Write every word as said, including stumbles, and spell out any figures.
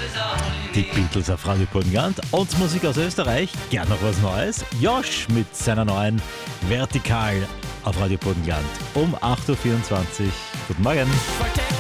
Die Beatles auf Radio Burgenland und Musik aus Österreich, gern noch was Neues. Josh mit seiner neuen Vertikal auf Radio Burgenland um acht Uhr vierundzwanzig. Guten Morgen.